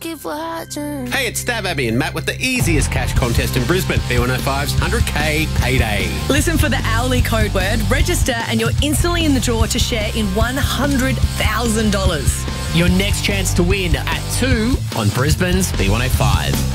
Hey, it's Stab Abby and Matt with the easiest cash contest in Brisbane. B105's 100K Payday. Listen for the hourly code word, register, and you're instantly in the draw to share in $100,000. Your next chance to win at 2 on Brisbane's B105.